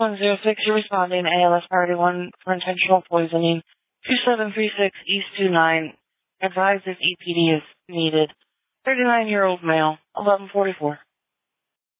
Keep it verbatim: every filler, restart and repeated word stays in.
one zero six, you're responding A L S Priority one for intentional poisoning. two seven three six East two nine. Advised if E P D is needed. thirty-nine-year-old male, eleven forty-four.